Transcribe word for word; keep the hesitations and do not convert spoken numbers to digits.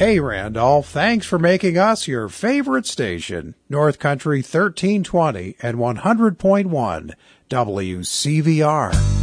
Hey, Randolph, thanks for making us your favorite station. North Country thirteen twenty and one hundred point one W C V R.